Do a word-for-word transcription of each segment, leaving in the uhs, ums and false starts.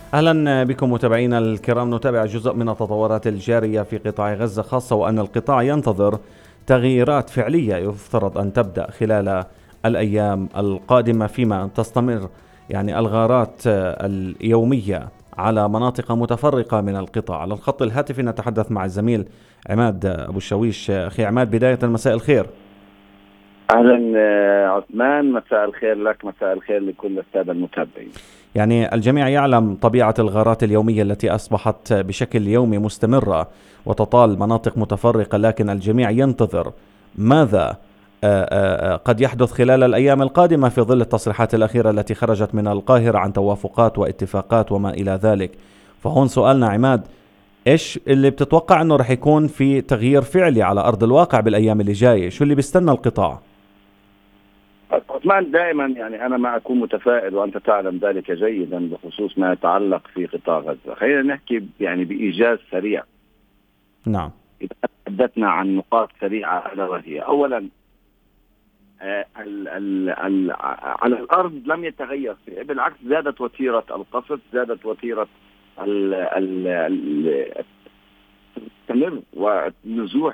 أهلا بكم متابعينا الكرام. نتابع جزء من التطورات الجارية في قطاع غزة، خاصة وأن القطاع ينتظر تغييرات فعلية يفترض أن تبدأ خلال الأيام القادمة، فيما تستمر يعني الغارات اليومية على مناطق متفرقة من القطاع. على الخط الهاتفي نتحدث مع الزميل عماد أبو الشويش. أخي عماد، بداية مساء الخير. أهلا آه، عثمان، مساء الخير لك، مساء الخير لكل السادة المتابعين. يعني الجميع يعلم طبيعة الغارات اليومية التي أصبحت بشكل يومي مستمرة وتطال مناطق متفرقة، لكن الجميع ينتظر ماذا آه، آه، قد يحدث خلال الأيام القادمة في ظل التصريحات الأخيرة التي خرجت من القاهرة عن توافقات واتفاقات وما إلى ذلك. فهون سؤالنا عماد، إيش اللي بتتوقع أنه رح يكون في تغيير فعلي على أرض الواقع بالأيام اللي جاية؟ شو اللي بيستنى القطاع؟ عثمان، دائما يعني أنا ما أكون متفائل وأنت تعلم ذلك جيدا بخصوص ما يتعلق في قطاع غزة. خلينا نحكي يعني بإيجاز سريع. نعم. إذا تحدثنا عن نقاط سريعة ألا وهي: أولا، آه ال ال ال على الأرض لم يتغير شيء، بالعكس زادت وتيرة القصف، زادت وتيرة ال ال المستمر والنزوح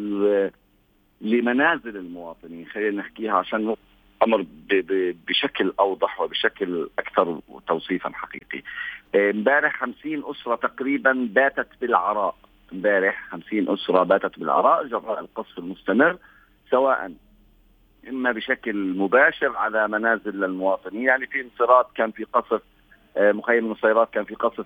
لمنازل المواطنين. خلينا نحكيها عشان الأمر بشكل أوضح وبشكل أكثر توصيفا حقيقي. امبارح خمسين أسرة تقريبا باتت بالعراء، امبارح خمسين أسرة باتت بالعراء جراء القصف المستمر، سواء إما بشكل مباشر على منازل المواطنين، يعني في انصراف كان في قصف مخيم النصيرات، كان في قصف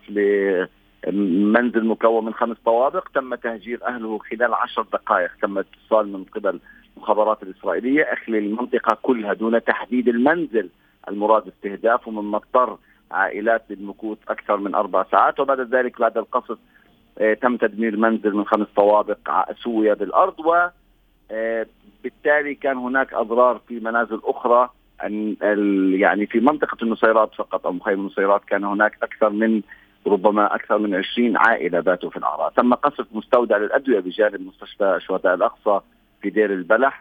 لمنزل مكون من خمس طوابق، تم تهجير أهله خلال عشر دقائق، تم اتصال من قبل المخابرات الإسرائيلية أخلي المنطقة كلها دون تحديد المنزل المراد استهدافه، مما اضطر عائلات للمكوث أكثر من أربع ساعات. وبعد ذلك بعد القصف تم تدمير منزل من خمس طوابق سوية بالأرض، وبالتالي كان هناك أضرار في منازل أخرى. أن يعني في منطقة النصيرات فقط أو مخيم النصيرات كان هناك أكثر من ربما أكثر من عشرين عائلة باتوا في العراء. تم قصف مستودع للأدوية بجانب مستشفى شهداء الأقصى في دير البلح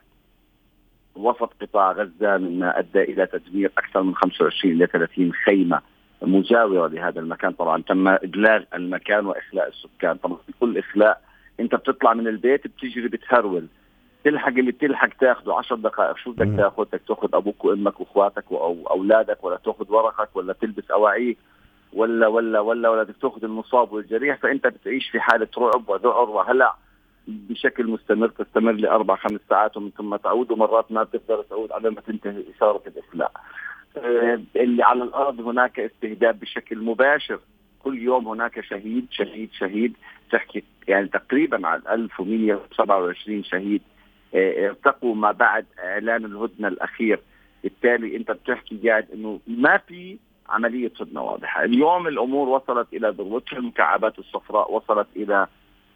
وسط قطاع غزة، مما أدى إلى تدمير أكثر من خمسة وعشرين إلى ثلاثين خيمة مجاورة لهذا المكان. طبعا تم إبلاغ المكان وإخلاء السكان. طبعا في كل إخلاء أنت بتطلع من البيت بتجري بتهرول، تلحق اللي بتلحق تاخده عشر دقائق. شو بدك تاخذ؟ بدك تاخذ أبوك وأمك وأخواتك أو أولادك، ولا تاخذ ورقك، ولا تلبس أواعيك، ولا ولا ولا ولا بدك تاخذ المصاب والجريح. فأنت بتعيش في حالة رعب وذعر وهلع بشكل مستمر، تستمر لأربع خمس ساعات ومن ثم تعود، ومرات ما بتقدر تعود على ما تنتهي إشارة الإخلاء. آه اللي على الأرض هناك استهداف بشكل مباشر، كل يوم هناك شهيد شهيد شهيد، تحكي يعني تقريبا عن ألف ومئة وسبعة وعشرين شهيد ارتقوا آه ما بعد إعلان الهدنة الأخير. بالتالي أنت بتحكي قاعد إنه ما في عملية هدنة واضحة. اليوم الأمور وصلت إلى ذروتها، المكعبات الصفراء وصلت إلى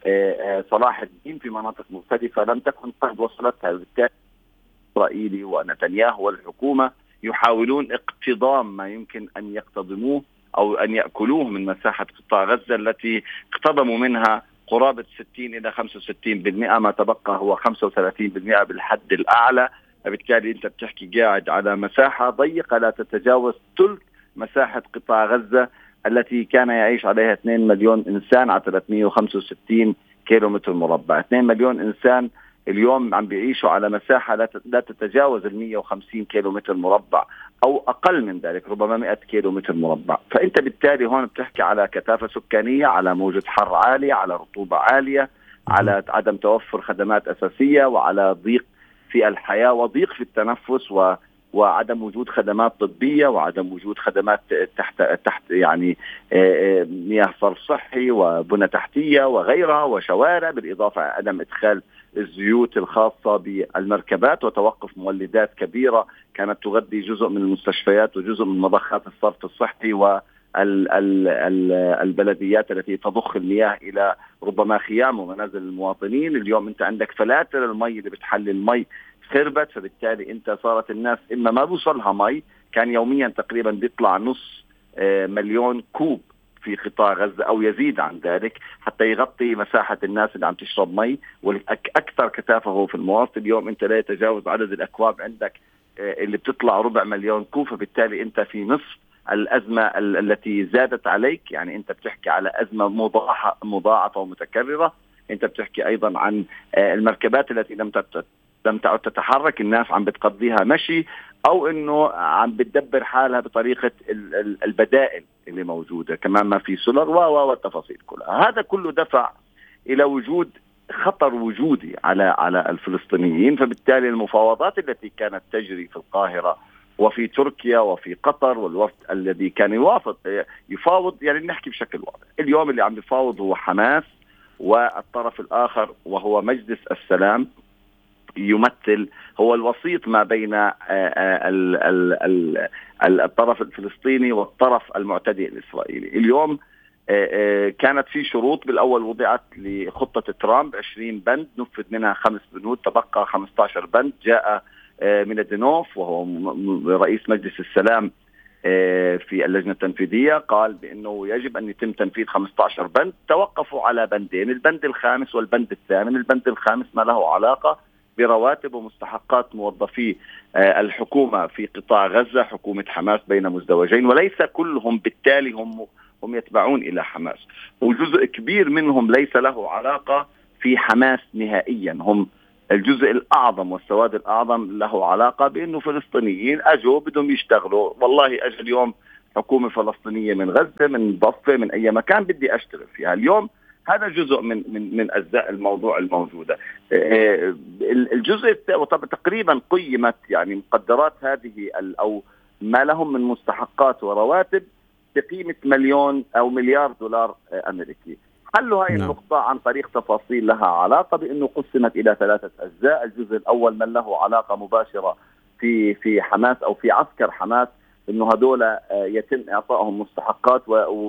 صلاح الدين في مناطق مختلفة لم تكن قد وصلتها. بالتالي إسرائيلي ونتنياهو والحكومة يحاولون اقتضام ما يمكن أن يقتضموه أو أن يأكلوه من مساحة قطاع غزة التي اقتضموا منها قرابة ستين إلى خمسة وستين بالمئة، ما تبقى هو خمسة وثلاثين بالمئة بالحد الأعلى. فبالتالي أنت بتحكي قاعد على مساحة ضيقة لا تتجاوز ثلث مساحة قطاع غزة التي كان يعيش عليها اثنين مليون إنسان على ثلاثمئة وخمسة وستين كيلو متر مربع. اثنين مليون إنسان اليوم عم بيعيشوا على مساحة لا تتجاوز ال مئة وخمسين كيلو متر مربع أو أقل من ذلك، ربما مئة كيلو متر مربع. فأنت بالتالي هون بتحكي على كثافة سكانية، على موجة حر عالية، على رطوبة عالية، على عدم توفر خدمات أساسية، وعلى ضيق في الحياة وضيق في التنفس، و وعدم وجود خدمات طبية، وعدم وجود خدمات تحت تحت يعني مياه صرف صحي وبنى تحتية وغيرها وشوارع، بالإضافة إلى عدم إدخال الزيوت الخاصة بالمركبات وتوقف مولدات كبيرة كانت تغذي جزء من المستشفيات وجزء من مضخات الصرف الصحي والبلديات التي تضخ المياه إلى ربما خيام ومنازل المواطنين. اليوم أنت عندك فلاتر المي اللي بتحلل المي خربت، فبالتالي انت صارت الناس اما ما بوصلها مي، كان يوميا تقريبا بيطلع نص مليون كوب في قطاع غزة او يزيد عن ذلك حتى يغطي مساحة الناس اللي عم تشرب مي، والاكثر كثافة هو في المواطن. اليوم انت لا يتجاوز عدد الاكواب عندك اللي بتطلع ربع مليون كوب، فبالتالي انت في نصف الأزمة التي زادت عليك، يعني أنت بتحكي على أزمة مضاعفة ومتكررة. أنت بتحكي أيضا عن المركبات التي لم لم تعد تتحرك، الناس عم بتقضيها مشي، أو أنه عم بتدبر حالها بطريقة البدائل اللي موجودة، كمان ما في سولر والتفاصيل كلها. هذا كله دفع إلى وجود خطر وجودي على على الفلسطينيين. فبالتالي المفاوضات التي كانت تجري في القاهرة وفي تركيا وفي قطر، والوفد الذي كان يوافق يفاوض، يعني نحكي بشكل واضح، اليوم اللي عم يفاوض هو حماس، والطرف الآخر وهو مجلس السلام يمثل هو الوسيط ما بين الطرف الفلسطيني والطرف المعتدي الإسرائيلي. اليوم كانت في شروط بالأول وضعت لخطة ترامب عشرين بند، نفذ منها خمس بنود، تبقى خمسة عشر بند. جاء من الدنوف وهو رئيس مجلس السلام في اللجنة التنفيذية، قال بأنه يجب أن يتم تنفيذ خمسة عشر بند. توقفوا على بندين، البند الخامس والبند الثامن. البند الخامس ما له علاقة برواتب ومستحقات موظفي الحكومة في قطاع غزة، حكومة حماس بين مزدوجين، وليس كلهم بالتالي هم هم يتبعون إلى حماس، وجزء كبير منهم ليس له علاقة في حماس نهائيا. هم الجزء الأعظم والسواد الأعظم له علاقة بأنه فلسطينيين أجوا بدهم يشتغلوا، والله أجل اليوم حكومة فلسطينية من غزة، من ضفة، من أي مكان بدي أشتغل فيها. اليوم هذا جزء من من من أجزاء الموضوع الموجودة. الجزء تقريبا قيمت يعني مقدرات هذه أو ما لهم من مستحقات ورواتب بقيمة مليون أو مليار دولار أمريكي. حلوا هاي النقطة عن طريق تفاصيل لها علاقة بأنه قسمت إلى ثلاثة أجزاء. الجزء الأول من له علاقة مباشرة في في حماس أو في عسكر حماس، إنه هدول يتم إعطائهم مستحقات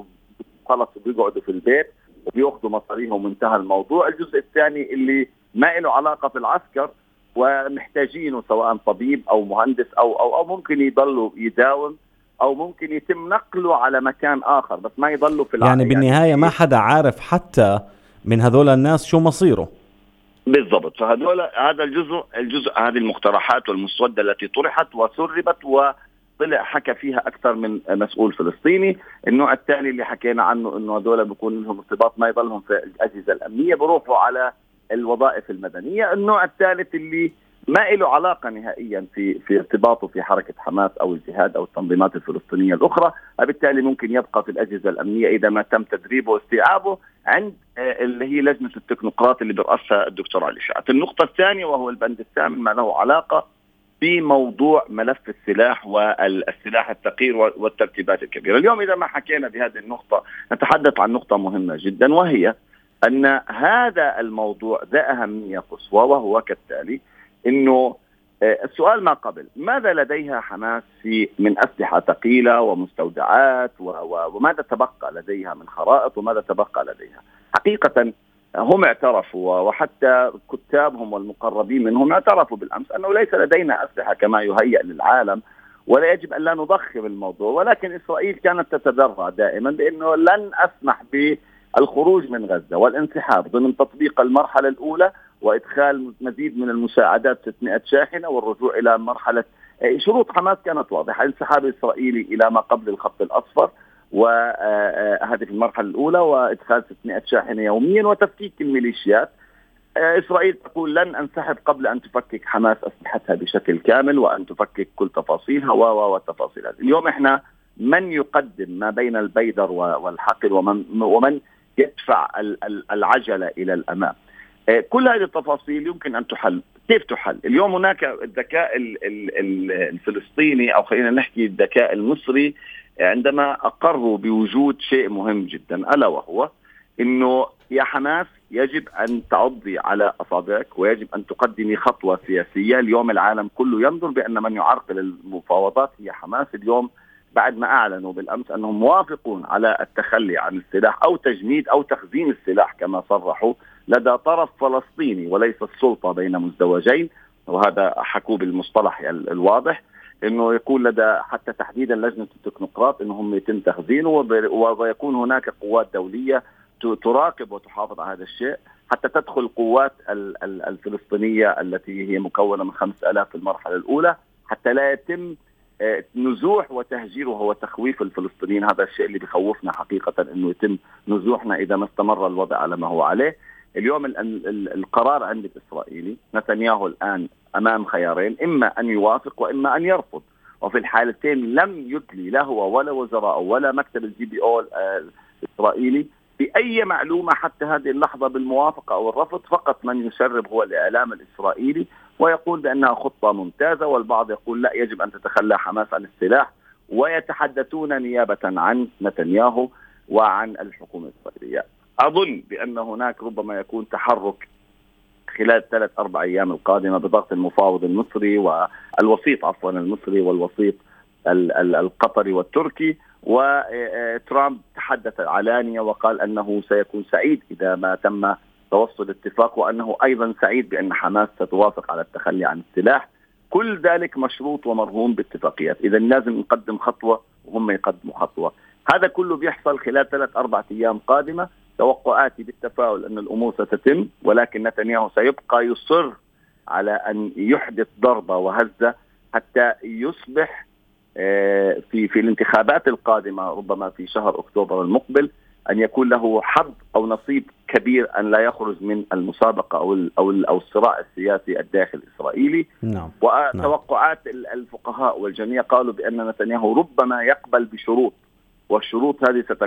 وخلص بيقعدوا في البيت وبيأخذوا مصاريهم وانتهى الموضوع. الجزء الثاني اللي ما له علاقة في العسكر ومحتاجينه، سواء طبيب أو مهندس أو أو أو ممكن يضلوا يداوم أو ممكن يتم نقله على مكان آخر، بس ما يضلوا في العالم. يعني بالنهاية يعني ما حدا عارف حتى من هذول الناس شو مصيره بالضبط. فهذول هذا الجزء الجزء هذه المقترحات والمسودة التي طرحت وسربت وطلع حكى فيها أكثر من مسؤول فلسطيني. النوع الثاني اللي حكينا عنه إنه هذول بيكون لهم ارتباط، ما يضلهم في الأجهزة الأمنية، بروحوا على الوظائف المدنية. النوع الثالث اللي ما له علاقة نهائيا في في ارتباطه في حركة حماس أو الجهاد أو التنظيمات الفلسطينية الأخرى، وبالتالي ممكن يبقى في الأجهزة الأمنية إذا ما تم تدريبه واستيعابه عند اللي هي لجنة التكنوقراط اللي برأسها الدكتور علي شعث. النقطة الثانية وهو البند الثامن ما له علاقة بموضوع ملف السلاح والسلاح الثقيل والترتيبات الكبيرة. اليوم إذا ما حكينا بهذه النقطة نتحدث عن نقطة مهمة جدا، وهي أن هذا الموضوع ذا أهمية قصوى، وهو كالتالي: إنه السؤال ما قبل، ماذا لديها حماس في من أسلحة ثقيلة ومستودعات وماذا تبقى لديها من خرائط وماذا تبقى لديها؟ حقيقة هم اعترفوا، وحتى كتابهم والمقربين منهم اعترفوا بالأمس أنه ليس لدينا أسلحة كما يهيأ للعالم، ولا يجب أن لا نضخم الموضوع. ولكن إسرائيل كانت تتذرع دائما بأنه لن أسمح بالخروج من غزة والانسحاب ضمن تطبيق المرحلة الأولى وإدخال مزيد من المساعدات ستمائة شاحنة والرجوع إلى مرحلة. شروط حماس كانت واضحة: الانسحاب الإسرائيلي إلى ما قبل الخط الأصفر، وهذه في المرحلة الأولى، وإدخال ستمائة شاحنة يوميا، وتفكيك الميليشيات. إسرائيل تقول لن أنسحب قبل أن تفكك حماس أسلحتها بشكل كامل وأن تفكك كل تفاصيلها والتفاصيل هذه. اليوم إحنا من يقدم ما بين البيدر والحقل ومن, ومن يدفع العجلة إلى الأمام. كل هذه التفاصيل يمكن أن تحل. كيف تحل؟ اليوم هناك الذكاء الفلسطيني، أو خلينا نحكي الذكاء المصري، عندما أقروا بوجود شيء مهم جدا، ألا وهو إنه يا حماس يجب أن تعضي على أصابعك ويجب أن تقدمي خطوة سياسية. اليوم العالم كله ينظر بأن من يعرقل المفاوضات هي حماس. اليوم بعد ما أعلنوا بالأمس أنهم موافقون على التخلي عن السلاح أو تجميد أو تخزين السلاح كما صرحوا لدى طرف فلسطيني وليس السلطة بين مزدوجين، وهذا حكوا بالمصطلح الواضح، انه يكون لدى حتى تحديدا لجنة التكنوقراط انهم يتم تخزينه، ويكون هناك قوات دولية تراقب وتحافظ على هذا الشيء، حتى تدخل قوات الفلسطينية التي هي مكونة من خمسة آلاف في المرحلة الأولى، حتى لا يتم نزوح وتهجير وتخويف الفلسطينيين. هذا الشيء اللي بخوفنا حقيقة، أنه يتم نزوحنا إذا ما استمر الوضع على ما هو عليه. اليوم ال ال القرار عند الإسرائيلي، نتنياهو الآن أمام خيارين، إما أن يوافق وإما أن يرفض، وفي الحالتين لم يدلي لا هو ولا وزراء ولا مكتب الجي بي أو الإسرائيلي بأي معلومة حتى هذه اللحظة بالموافقة أو الرفض. فقط من يسرب هو الإعلام الإسرائيلي ويقول بأنها خطة ممتازة، والبعض يقول لا، يجب أن تتخلى حماس عن السلاح، ويتحدثون نيابة عن نتنياهو وعن الحكومة الإسرائيلية. أظن بأن هناك ربما يكون تحرك خلال ثلاث أربع أيام القادمة بضغط المفاوض المصري والوسيط عفوا المصري والوسيط القطري والتركي. وترامب تحدث علانية وقال أنه سيكون سعيد إذا ما تم توصل اتفاق، وأنه أيضا سعيد بأن حماس تتوافق على التخلي عن السلاح. كل ذلك مشروط ومرهون باتفاقيات. إذا لازم نقدم خطوة وهم يقدموا خطوة. هذا كله بيحصل خلال ثلاث أربعة أيام قادمة. توقعاتي بالتفاؤل أن الأمور ستتم، ولكن نتنياهو سيبقى يصر على أن يحدث ضربة وهزة حتى يصبح في في الانتخابات القادمة ربما في شهر أكتوبر المقبل أن يكون له حظ أو نصيب كبير أن لا يخرج من المسابقة أو أو أو الصراع السياسي الداخل الإسرائيلي. نعم. وتوقعات الفقهاء والجميع قالوا بأن نتنياهو ربما يقبل بشروط، والشروط هذه ستكون